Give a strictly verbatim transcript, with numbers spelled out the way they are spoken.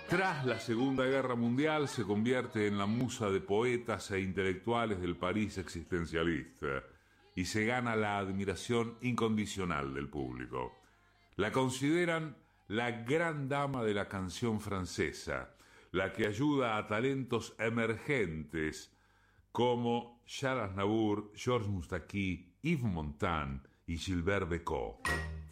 Tras la Segunda Guerra Mundial se convierte en la musa de poetas e intelectuales del París existencialista y se gana la admiración incondicional del público. La consideran la gran dama de la canción francesa, la que ayuda a talentos emergentes como Charles Aznavour, Georges Moustaki, Yves Montand y Gilbert Bécaud.